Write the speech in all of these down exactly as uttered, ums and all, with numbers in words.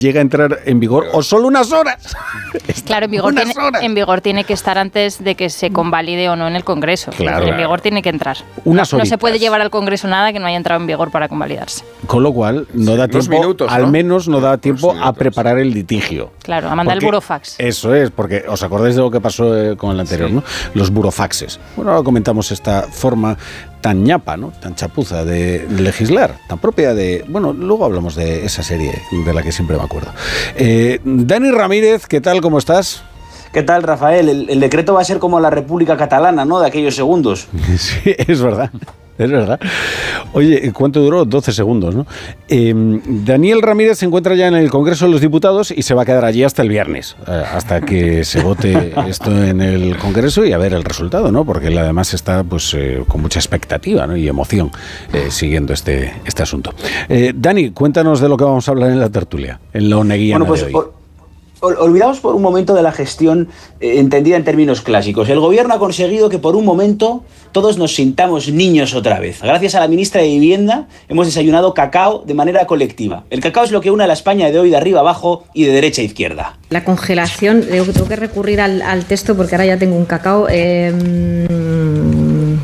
llega a entrar en vigor o solo unas horas. Claro, en vigor, tiene, en vigor tiene que estar antes de que se convalide o no en el Congreso. Claro, en vigor tiene que entrar. Unas no, no se puede llevar al Congreso nada que no haya entrado en vigor para convalidarse. Con lo cual, no da tiempo, minutos, ¿no? Al menos no da tiempo a preparar el litigio. Claro, a mandar porque, el burofax. Eso es, porque os acordáis de lo que pasó eh, con el anterior, sí. ¿no? Los burofaxes. Bueno, ahora comentamos esta forma tan ñapa, ¿no? Tan chapuza de legislar, tan propia de... Bueno, luego hablamos de esa serie de la que siempre me acuerdo. Eh, Dani Ramírez, ¿qué tal? ¿Cómo estás? ¿Qué tal, Rafael? El, el decreto va a ser como la República Catalana, ¿no? De aquellos segundos. Sí, es verdad. Es verdad. Oye, ¿cuánto duró? doce segundos, ¿no? Eh, Daniel Ramírez se encuentra ya en el Congreso de los Diputados y se va a quedar allí hasta el viernes, eh, hasta que se vote esto en el Congreso y a ver el resultado, ¿no? Porque él además está pues eh, con mucha expectativa, ¿no? Y emoción eh, siguiendo este, este asunto. Eh, Dani, cuéntanos de lo que vamos a hablar en la tertulia, en la oneguiana bueno, pues, de hoy. Por... Olvidamos por un momento de la gestión eh, entendida en términos clásicos. El gobierno ha conseguido que por un momento todos nos sintamos niños otra vez. Gracias a la ministra de Vivienda hemos desayunado cacao de manera colectiva. El cacao es lo que une a la España de hoy de arriba abajo y de derecha a izquierda. La congelación, tengo que recurrir al, al texto porque ahora ya tengo un cacao... Eh...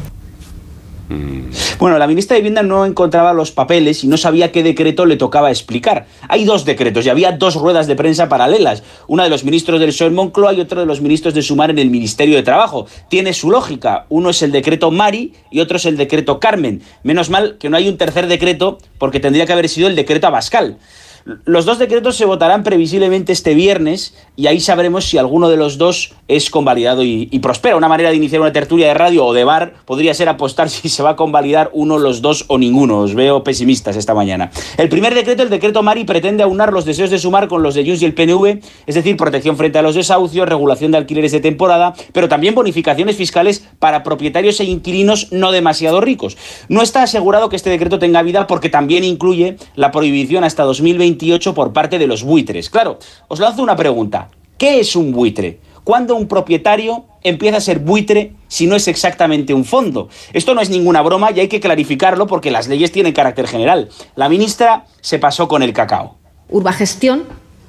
Bueno, la ministra de Vivienda no encontraba los papeles y no sabía qué decreto le tocaba explicar. Hay dos decretos y había dos ruedas de prensa paralelas. Una de los ministros del P S O E en Moncloa y otra de los ministros de Sumar en el Ministerio de Trabajo. Tiene su lógica. Uno es el decreto Mari y otro es el decreto Carmen. Menos mal que no hay un tercer decreto porque tendría que haber sido el decreto Abascal. Los dos decretos se votarán previsiblemente este viernes y ahí sabremos si alguno de los dos es convalidado y, y prospera. Una manera de iniciar una tertulia de radio o de bar podría ser apostar si se va a convalidar uno, los dos o ninguno. Os veo pesimistas esta mañana. El primer decreto, el decreto Mari, pretende aunar los deseos de Sumar con los de Junts y el P N V, es decir, protección frente a los desahucios, regulación de alquileres de temporada, pero también bonificaciones fiscales para propietarios e inquilinos no demasiado ricos. No está asegurado que este decreto tenga vida porque también incluye la prohibición hasta dos mil veintiocho por parte de los buitres. Claro, os lanzo una pregunta. ¿Qué es un buitre? ¿Cuándo un propietario empieza a ser buitre si no es exactamente un fondo? Esto no es ninguna broma y hay que clarificarlo porque las leyes tienen carácter general. La ministra se pasó con el cacao. Urbagestión,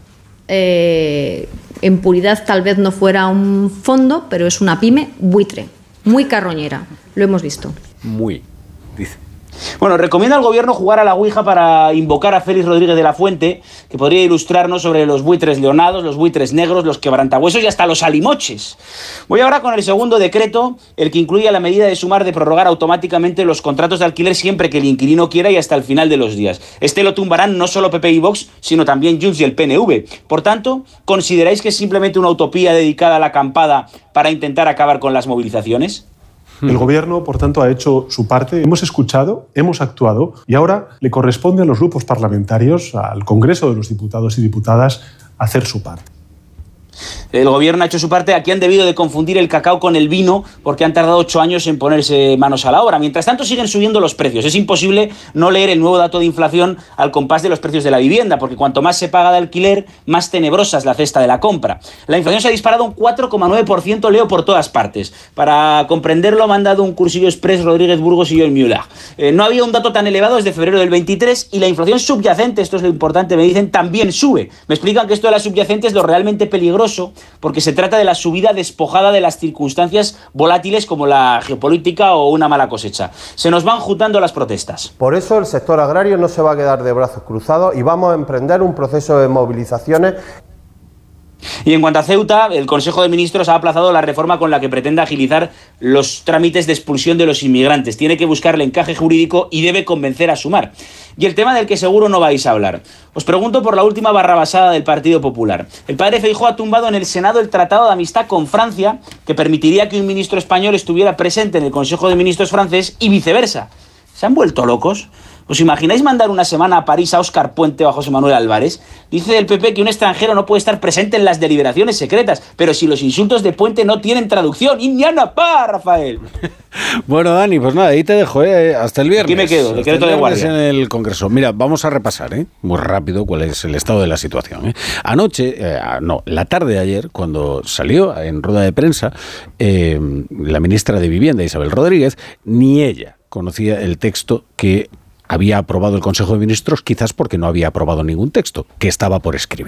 eh, en puridad tal vez no fuera un fondo, pero es una pyme buitre, muy carroñera. Lo hemos visto. Muy, dice. Bueno, recomienda al gobierno jugar a la ouija para invocar a Félix Rodríguez de la Fuente, que podría ilustrarnos sobre los buitres leonados, los buitres negros, los quebrantahuesos y hasta los alimoches. Voy ahora con el segundo decreto, el que incluye la medida de Sumar de prorrogar automáticamente los contratos de alquiler siempre que el inquilino quiera y hasta el final de los días. Este lo tumbarán no solo P P y Vox, sino también Junts y el P N V. Por tanto, ¿consideráis que es simplemente una utopía dedicada a la acampada para intentar acabar con las movilizaciones? El gobierno, por tanto, ha hecho su parte. Hemos escuchado, hemos actuado y ahora le corresponde a los grupos parlamentarios, al Congreso de los Diputados y Diputadas, hacer su parte. El gobierno ha hecho su parte. Aquí han debido de confundir el cacao con el vino porque han tardado ocho años en ponerse manos a la obra. Mientras tanto siguen subiendo los precios. Es imposible no leer el nuevo dato de inflación al compás de los precios de la vivienda, porque cuanto más se paga de alquiler, más tenebrosa es la cesta de la compra. La inflación se ha disparado un cuatro coma nueve por ciento, leo por todas partes. Para comprenderlo me han dado un cursillo express Rodríguez Burgos y Joel Müller. Eh, no había un dato tan elevado desde febrero del veintitrés y la inflación subyacente, esto es lo importante, me dicen, también sube. Me explican que esto de la subyacente es lo realmente peligroso porque se trata de la subida despojada de las circunstancias volátiles como la geopolítica o una mala cosecha. Se nos van juntando las protestas. Por eso el sector agrario no se va a quedar de brazos cruzados y vamos a emprender un proceso de movilizaciones. Y en cuanto a Ceuta, el Consejo de Ministros ha aplazado la reforma con la que pretende agilizar los trámites de expulsión de los inmigrantes. Tiene que buscar el encaje jurídico y debe convencer a Sumar. Y el tema del que seguro no vais a hablar. Os pregunto por la última barrabasada del Partido Popular. El padre Feijóo ha tumbado en el Senado el Tratado de Amistad con Francia, que permitiría que un ministro español estuviera presente en el Consejo de Ministros francés y viceversa. ¿Se han vuelto locos? ¿Os imagináis mandar una semana a París a Óscar Puente o a José Manuel Álvarez? Dice el P P que un extranjero no puede estar presente en las deliberaciones secretas, pero si los insultos de Puente no tienen traducción. ¡Indiana pa, Rafael! Bueno, Dani, pues nada, ahí te dejo, ¿eh? Hasta el viernes. Aquí me quedo, decreto de guardia. En el Congreso. Mira, vamos a repasar, ¿eh? Muy rápido cuál es el estado de la situación, ¿eh? Anoche, eh, no, la tarde de ayer, cuando salió en rueda de prensa, eh, la ministra de Vivienda, Isabel Rodríguez, ni ella conocía el texto que había aprobado el Consejo de Ministros, quizás porque no había aprobado ningún texto que estaba por escribir.